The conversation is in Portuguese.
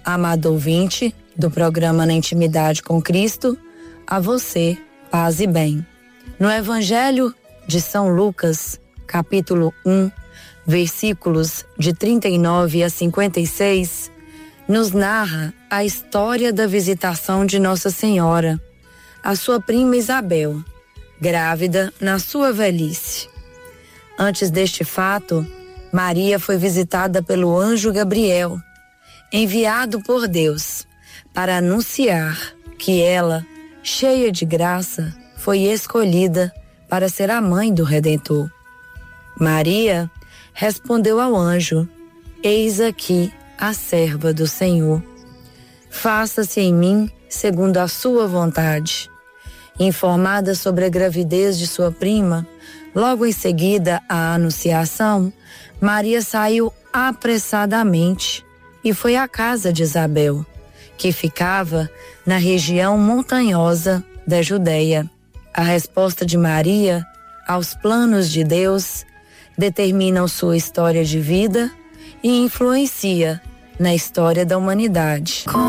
Amado ouvinte do programa Na Intimidade com Cristo, a você, paz e bem. No Evangelho de São Lucas, capítulo 1, versículos de 39 a 56, nos narra a história da visitação de Nossa Senhora, a sua prima Isabel, grávida na sua velhice. Antes deste fato, Maria foi visitada pelo anjo Gabriel, enviado por Deus, para anunciar que ela, cheia de graça, foi escolhida para ser a mãe do Redentor. Maria respondeu ao anjo: Eis aqui a serva do Senhor. Faça-se em mim segundo a sua vontade. Informada sobre a gravidez de sua prima, logo em seguida à anunciação, Maria saiu apressadamente e foi à casa de Isabel, que ficava na região montanhosa da Judeia. A resposta de Maria aos planos de Deus determina sua história de vida e influencia na história da humanidade.